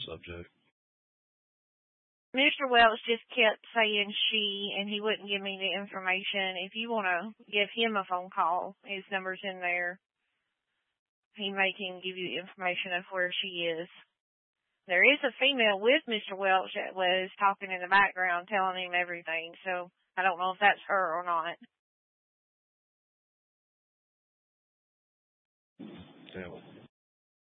subject. Mr. Welch just kept saying she, and he wouldn't give me the information. If you want to give him a phone call, his number's in there. He can give you information of where she is. There is a female with Mr. Welch that was talking in the background, telling him everything, so I don't know if that's her or not.